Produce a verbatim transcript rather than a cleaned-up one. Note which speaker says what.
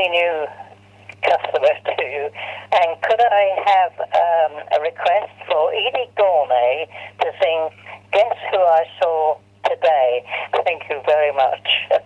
Speaker 1: new customer to you. And could I have um, a request for Edie Gourmet to sing Guess Who I Saw Today? Thank you very much.